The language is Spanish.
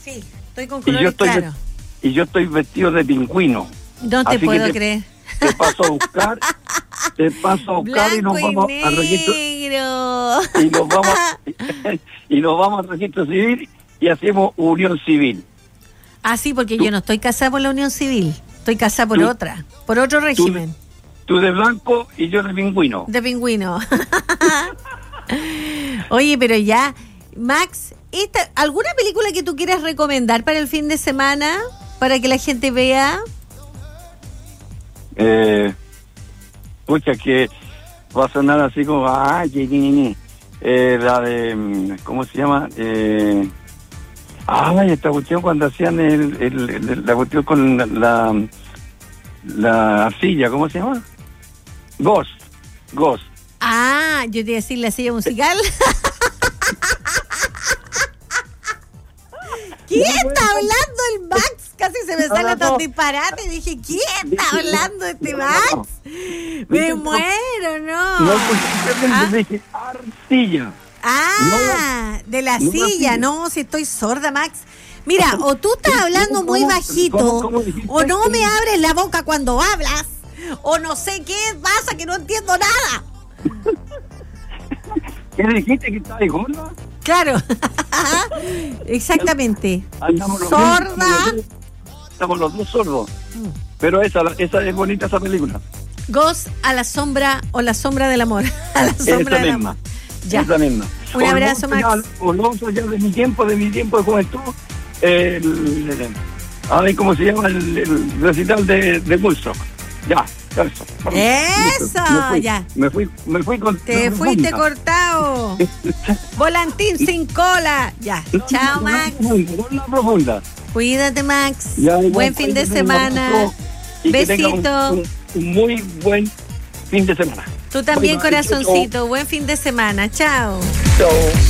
Sí, estoy con Y yo colores estoy, claros. y yo estoy vestido de pingüino. No te Así que puedo creer. Te paso a buscar, y nos Blanco vamos y al registro. negro. Y nos vamos al registro civil y hacemos unión civil. Ah, sí, porque yo no estoy casada por la unión civil. Estoy casada por otra, por otro régimen. Tú de blanco y yo de pingüino. De pingüino. Oye, pero ya, Max, ¿alguna película que tú quieras recomendar para el fin de semana? Para que la gente vea. Pucha, que va a sonar así como... la de... ¿Cómo se llama? Esta cuestión cuando hacían la cuestión con la arcilla, ¿cómo se llama? Ghost. Ah, yo te iba a decir la silla musical. ¿Quién está hablando el Max? Casi se me sale tan disparate. Dije, ¿quién está hablando este Max? Me muero, ¿no? No, dije arcilla. De la silla, no, si estoy sorda, Max. Mira, o tú estás hablando muy bajito, o no me abres la boca cuando hablas, o no sé qué pasa, que no entiendo nada. ¿Qué dijiste que estabas gorda? Claro, exactamente. Sorda. Estamos los dos sordos. Pero esa es bonita esa película. Ghost a la sombra o la sombra del amor. A la sombra del amor. Ya. Esa misma. Un abrazo, Max. Olonso ya de mi tiempo de juventud. A ver cómo se llama el recital de Woodstock. Ya, eso. Ya. Me fui con... Te fuiste cortado. Volantín sin cola. Ya. Chao, Max. Profunda. Cuídate, Max. Ya, buen fin de semana. Besito. Un muy buen fin de semana. Tú también, corazoncito. Buen fin de semana. Chao. Chao.